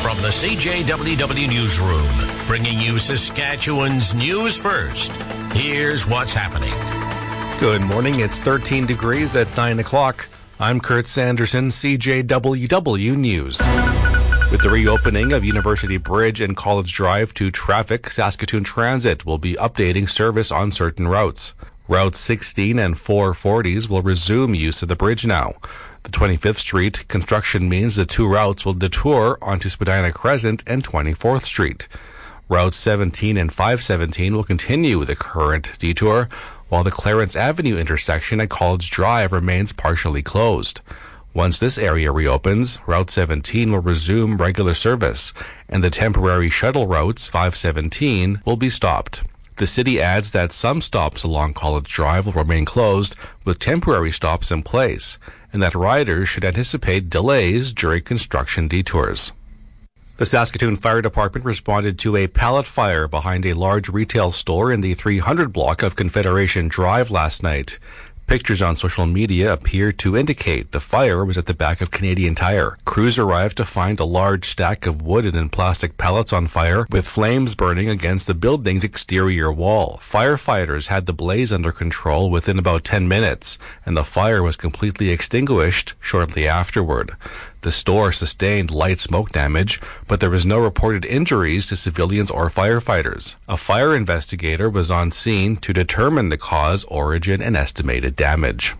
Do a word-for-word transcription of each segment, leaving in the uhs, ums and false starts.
From the C J W W Newsroom, bringing you Saskatchewan's news first. Here's what's happening. Good morning. It's thirteen degrees at nine o'clock. I'm Kurt Sanderson, C J W W News. With the reopening of University Bridge and College Drive to traffic, Saskatoon Transit will be updating service on certain routes. Route sixteen and four forties will resume use of the bridge now. The twenty-fifth Street construction means the two routes will detour onto Spadina Crescent and twenty-fourth Street. Route seventeen and five seventeen will continue the current detour, while the Clarence Avenue intersection at College Drive remains partially closed. Once this area reopens, Route seventeen will resume regular service, and the temporary shuttle routes five seventeen will be stopped. The city adds that some stops along College Drive will remain closed with temporary stops in place, and that riders should anticipate delays during construction detours. The Saskatoon Fire Department responded to a pallet fire behind a large retail store in the three hundred block of Confederation Drive last night. Pictures on social media appear to indicate the fire was at the back of Canadian Tire. Crews arrived to find a large stack of wooden and plastic pallets on fire, with flames burning against the building's exterior wall. Firefighters had the blaze under control within about ten minutes, and the fire was completely extinguished shortly afterward. The store sustained light smoke damage, but there was no reported injuries to civilians or firefighters. A fire investigator was on scene to determine the cause, origin, and estimated damage.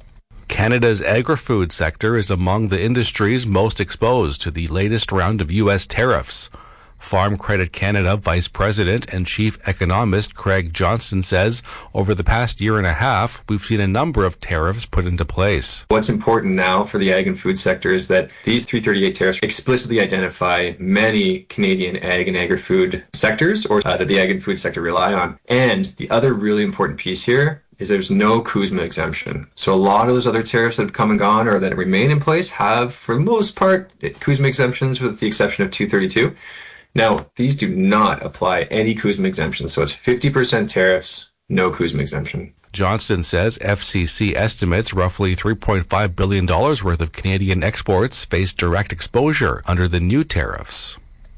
Canada's agri-food sector is among the industries most exposed to the latest round of U S tariffs. Farm Credit Canada Vice President and Chief Economist Craig Johnston says over the past year and a half, we've seen a number of tariffs put into place. What's important now for the ag and food sector is that these three thirty-eight tariffs explicitly identify many Canadian ag and agri-food sectors or uh, that the ag and food sector rely on. And the other really important piece here is there's no CUSMA exemption. So a lot of those other tariffs that have come and gone or that remain in place have, for the most part, CUSMA exemptions with the exception of two thirty-two. Now, these do not apply any CUSMA exemptions, so it's fifty percent tariffs, no CUSMA exemption. Johnston says F C C estimates roughly three point five billion dollars worth of Canadian exports face direct exposure under the new tariffs.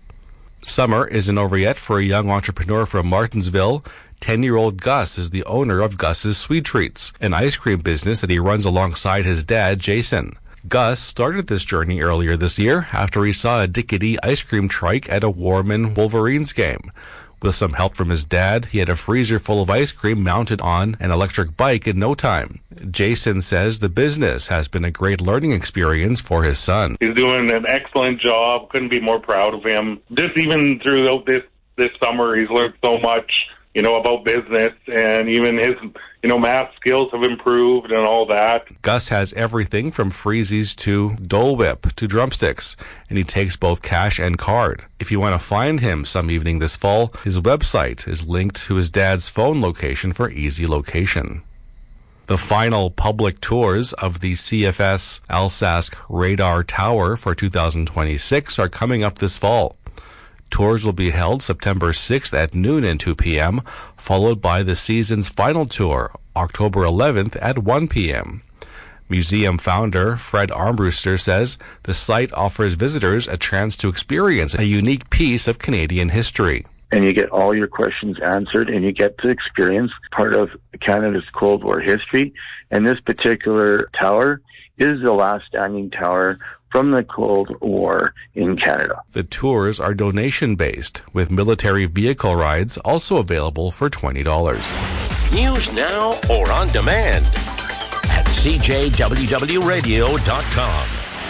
Summer isn't over yet for a young entrepreneur from Martensville. ten-year-old Gus is the owner of Gus's Sweet Treats, an ice cream business that he runs alongside his dad, Jason. Gus started this journey earlier this year after he saw a Dickety ice cream trike at a Warman Wolverines game. With some help from his dad, he had a freezer full of ice cream mounted on an electric bike in no time. Jason says the business has been a great learning experience for his son. He's doing an excellent job. Couldn't be more proud of him. Just even throughout this, this summer, he's learned so much, you know, about business, and even his, you know, math skills have improved and all that. Gus has everything from freezies to Dole Whip to drumsticks, and he takes both cash and card. If you want to find him some evening this fall, his website is linked to his dad's phone location for easy location. The final public tours of the C F S Alsace Radar Tower for two thousand twenty-six are coming up this fall. Tours will be held September sixth at noon and two p.m., followed by the season's final tour, October eleventh at one p.m. Museum founder Fred Armbruster says the site offers visitors a chance to experience a unique piece of Canadian history. And you get all your questions answered, and you get to experience part of Canada's Cold War history. And this particular tower is the last standing tower from the Cold War in Canada. The tours are donation-based, with military vehicle rides also available for twenty dollars. News now or on demand at c j w w radio dot com.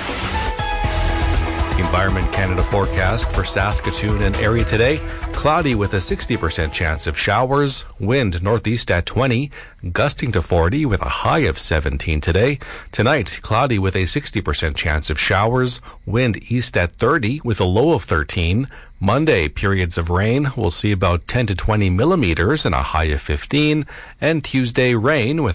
Environment Canada forecast for Saskatoon and area today. Cloudy with a sixty percent chance of showers. Wind northeast at twenty, gusting to forty with a high of seventeen today. Tonight, cloudy with a sixty percent chance of showers. Wind east at thirty with a low of thirteen. Monday, periods of rain. We'll see about ten to twenty millimeters and a high of fifteen. And Tuesday, rain with